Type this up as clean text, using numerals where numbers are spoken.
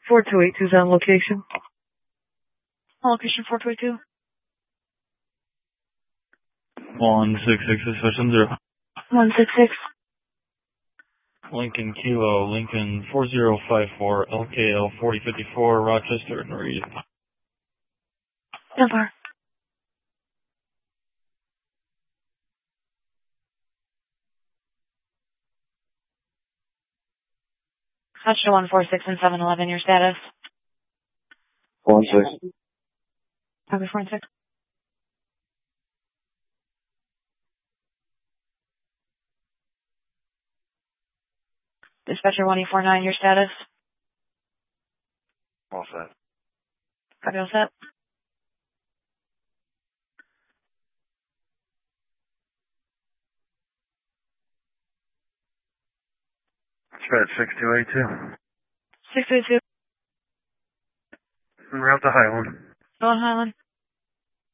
4282's on location. Location 4282. 166 Suspicion 0. 166. Lincoln Kilo, Lincoln 4054, LKL 4054, Rochester and Reed. Denver. Touch to 146 and 711, your status? 16. Copy 46. Dispatcher 1849, your status? All set. Copy all set. Dispatch 6282. 622. En route to Highland. Go on Highland.